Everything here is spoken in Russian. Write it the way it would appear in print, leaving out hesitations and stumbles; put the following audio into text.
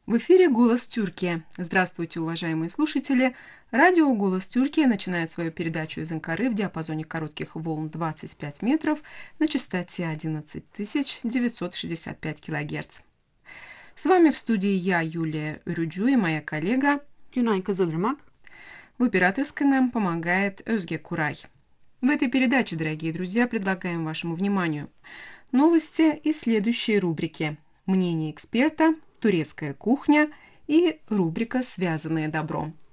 В эфире «Голос Тюркии». Здравствуйте, уважаемые слушатели! Радио «Голос Тюркии» начинает свою передачу из Анкары в диапазоне коротких волн 25 метров на частоте 11 965 килогерц. С вами в студии я, Юлия Рюджу, и моя коллега. Günay Kızılırmak. В операторской нам помогает Özge Курай. В этой передаче, дорогие друзья, предлагаем вашему вниманию новости и следующие рубрики: «Мнение эксперта», «Турецкая кухня» и рубрика «Связанные добром».